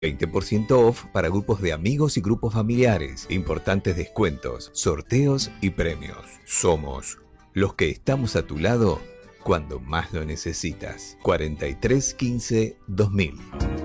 20% off para grupos de amigos y grupos familiares. Importantes descuentos, sorteos y premios. Somos los que estamos a tu lado cuando más lo necesitas. 43 15 2000.